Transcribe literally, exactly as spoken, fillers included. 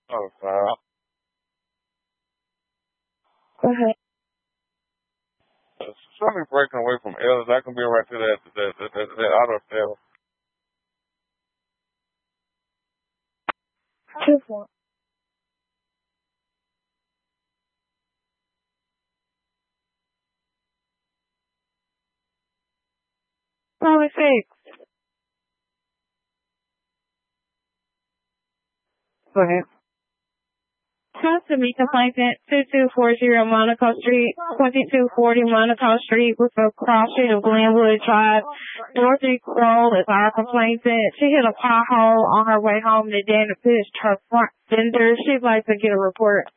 Oh, sorry. Go ahead. Something breaking away from Ellis. I can be right to that that that, that, that auto sale. Two four. Probably six. Go ahead. Customer complaint at two two four zero Monaco Street, twenty-two forty Monaco Street with a cross street of Glenwood Drive. Dorothy Kroll is our complaint that she hit a pothole on her way home and then pushed her front fender. She'd like to get a report.